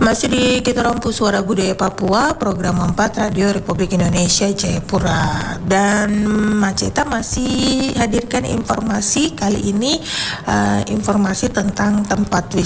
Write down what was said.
Masih di Kita Rompu Suara Budaya Papua, program 4 Radio Republik Indonesia Jayapura. Dan Maceta masih hadirkan informasi kali ini, informasi tentang tempat